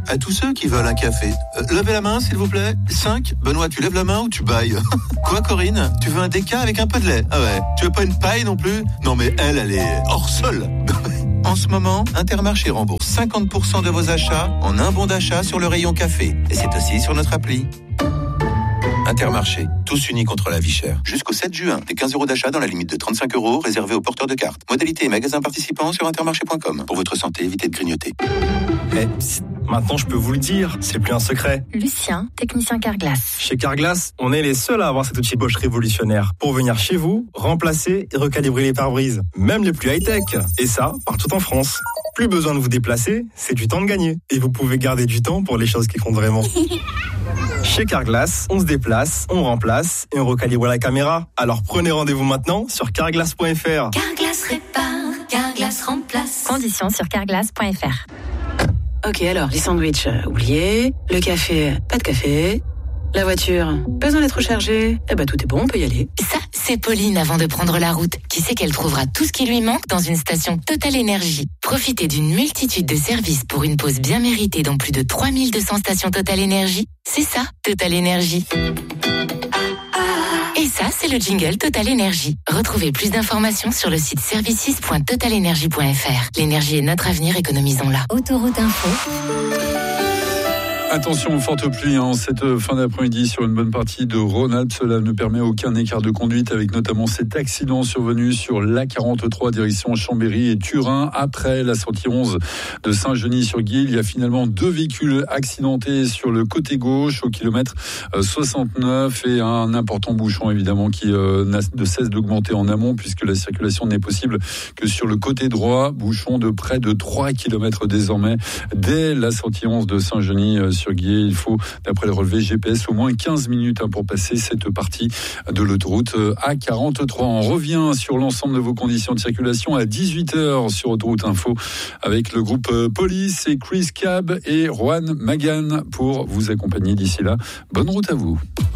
à tous ceux qui veulent un café. Levez la main, s'il vous plaît. 5. Benoît, tu lèves la main ou tu bailles? Quoi, Corinne? Tu veux un déca avec un peu de lait? Ah ouais. Tu veux pas une paille non plus? Non, mais elle est hors sol. En ce moment, Intermarché rembourse 50% de vos achats en un bon d'achat sur le rayon café. Et c'est aussi sur notre appli. Intermarché, tous unis contre la vie chère. Jusqu'au 7 juin, des 15 € d'achat dans la limite de 35 € réservés aux porteurs de cartes. Modalité et magasins participants sur intermarché.com. Pour votre santé, évitez de grignoter. Maintenant, je peux vous le dire, c'est plus un secret. Lucien, technicien Carglass. Chez Carglass, on est les seuls à avoir cet outil Bosch révolutionnaire pour venir chez vous, remplacer et recalibrer les pare-brises, même les plus high-tech. Et ça, partout en France. Plus besoin de vous déplacer, c'est du temps de gagner. Et vous pouvez garder du temps pour les choses qui comptent vraiment. Chez Carglass, on se déplace, on remplace et on recalibre la caméra. Alors prenez rendez-vous maintenant sur carglass.fr. Carglass répare, Carglass remplace. Conditions sur carglass.fr. Ok, alors, les sandwichs, oubliez. Le café, pas de café. La voiture, besoin d'être rechargée. Eh ben, tout est bon, on peut y aller. Ça, c'est Pauline avant de prendre la route, qui sait qu'elle trouvera tout ce qui lui manque dans une station Total Énergie. Profitez d'une multitude de services pour une pause bien méritée dans plus de 3200 stations Total Énergie. C'est ça, Total Énergie. Et ça, c'est le jingle Total Énergie. Retrouvez plus d'informations sur le site services.totalenergie.fr. L'énergie est notre avenir, économisons-la. Autoroute Info. Attention aux fortes pluies en cette fin d'après-midi sur une bonne partie de Rhône-Alpes. Cela ne permet aucun écart de conduite avec notamment cet accident survenu sur l'A43 direction Chambéry et Turin. Après la sortie 11 de Saint-Genis-sur-Guiers, il y a finalement 2 véhicules accidentés sur le côté gauche au kilomètre 69 et un important bouchon évidemment qui n'a de cesse d'augmenter en amont puisque la circulation n'est possible que sur le côté droit. Bouchon de près de 3 km désormais dès la sortie 11 de Saint-Genis sur Guiers. Il faut, d'après le relevé GPS, au moins 15 minutes pour passer cette partie de l'autoroute A43. On revient sur l'ensemble de vos conditions de circulation à 18h sur Autoroute Info avec le groupe Police et Chris Cab et Juan Magan pour vous accompagner d'ici là. Bonne route à vous.